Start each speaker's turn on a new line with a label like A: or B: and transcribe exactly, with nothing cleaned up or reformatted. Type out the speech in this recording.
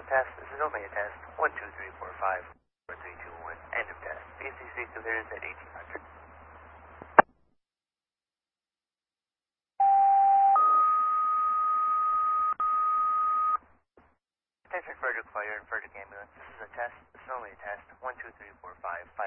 A: a test. This is only a test. One, two, three, four, five, four, three, two, one. End of test. B C C clearance at eighteen hundred. Attention Frederick Fire and Frederick Ambulance. This is a test. This is only a test. One, two, three, four, five, five.